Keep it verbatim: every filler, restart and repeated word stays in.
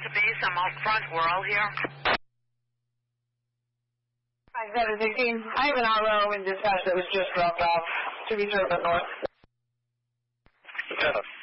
the base. I'm out front. We're all here. five seven sixteen. I have an R O in dispatch that was just dropped off to be served up north. Yeah.